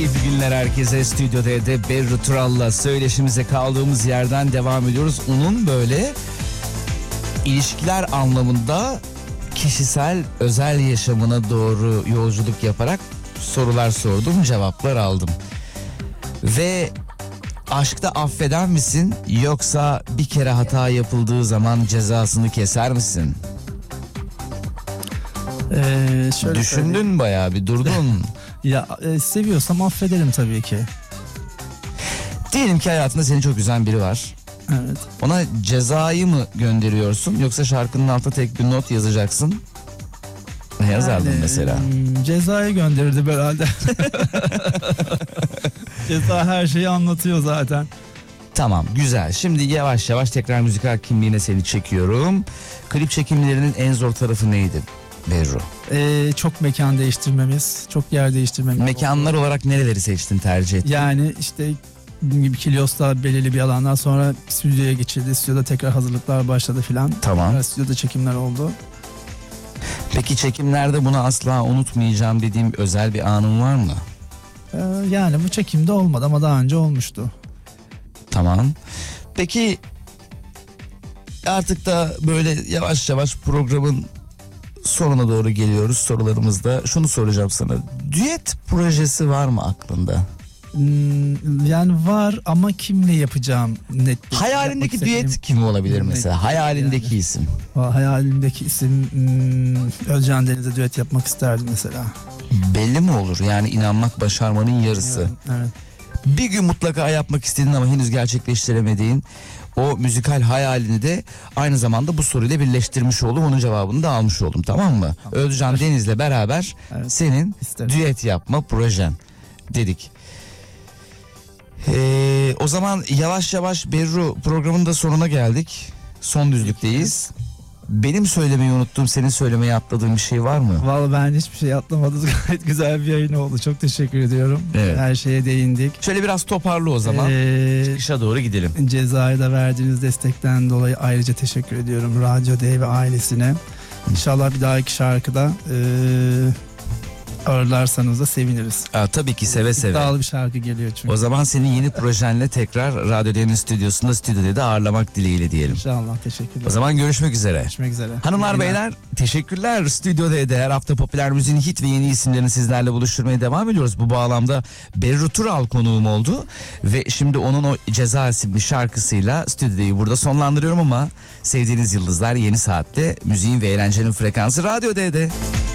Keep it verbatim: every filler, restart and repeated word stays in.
İyi günler herkese. Stüdyo D'de Berru Tural'la söyleşimize kaldığımız yerden devam ediyoruz. Onun böyle ilişkiler anlamında kişisel, özel yaşamına doğru yolculuk yaparak sorular sordum, cevaplar aldım. Ve aşkta affeder misin, yoksa bir kere hata yapıldığı zaman cezasını keser misin? Ee, şöyle Düşündün söyleyeyim. bayağı bir durdun. Ya e, seviyorsam affederim tabii ki. Diyelim ki hayatında seni çok üzen biri var. Evet. Ona cezayı mı gönderiyorsun, yoksa şarkının altına tek bir not yazacaksın? Ne yazardın Yani, mesela? hmm, Cezayı gönderirdim herhalde. Ceza her şeyi anlatıyor zaten. Tamam, güzel. Şimdi yavaş yavaş tekrar müzikal kimliğine seni çekiyorum. Klip çekimlerinin en zor tarafı neydi Berru? Ee, çok mekan değiştirmemiz, çok yer değiştirmemiz. Mekanlar olarak nereleri seçtin, tercih ettin? Yani işte dediğim gibi Kilyos'ta belirli bir alandan sonra stüdyoya geçildi. Stüdyoda tekrar hazırlıklar başladı filan. Tamam. Tekrar stüdyoda çekimler oldu. Peki çekimlerde bunu asla unutmayacağım dediğim özel bir anın var mı? Ee, yani bu çekimde olmadı ama daha önce olmuştu. Tamam. Peki artık da böyle yavaş yavaş programın sonuna doğru geliyoruz sorularımızda. Şunu soracağım sana. Düet projesi var mı aklında? Hmm, yani var ama kimle yapacağım net. Hayalindeki yapmak istediğim- düet kim olabilir mesela? Net Hayalindeki yani. isim. Hayalimdeki isim hmm, Özcan Deniz'le düet yapmak isterdim mesela. Belli mi olur? Yani inanmak başarmanın yarısı. Evet. Bir gün mutlaka yapmak istediğin ama henüz gerçekleştiremediğin o müzikal hayalini de aynı zamanda bu soruyla birleştirmiş oldum. Onun cevabını da almış oldum, tamam mı? Tamam. Özcan Deniz'le beraber Evet. senin İsterim. düet yapma projen dedik. Ee, o zaman yavaş yavaş Berru programın da sonuna geldik. Son düzlükteyiz. Benim söylemeyi unuttuğum, senin söylemeyi atladığın bir şey var mı? Vallahi ben hiçbir şey atlamadım. Gayet güzel bir yayın oldu. Çok teşekkür ediyorum. Evet. Her şeye değindik. Şöyle biraz toparla o zaman. Ee, Çıkışa doğru gidelim. Cezayı da verdiğiniz destekten dolayı ayrıca teşekkür ediyorum Radyo D ve ailesine. İnşallah bir dahaki şarkıda ee, ağırlarsanız da seviniriz. Aa, tabii ki seve seve. İddialı bir şarkı geliyor çünkü. O zaman senin yeni projenle tekrar Radyo D'nin stüdyosunda, stüdyoda da ağırlamak dileğiyle diyelim. İnşallah, teşekkür ederim. O zaman görüşmek üzere. Görüşmek üzere. Hanımlar İyi günler. beyler, teşekkürler. Stüdyo D'de her hafta popüler müziğin hit ve yeni isimlerini sizlerle buluşturmaya devam ediyoruz. Bu bağlamda Berru Tural konuğum oldu ve şimdi onun o Ceza isimli şarkısıyla stüdyoyu burada sonlandırıyorum ama sevdiğiniz yıldızlar yeni saatte müziğin ve eğlencenin frekansı Radyo D'de.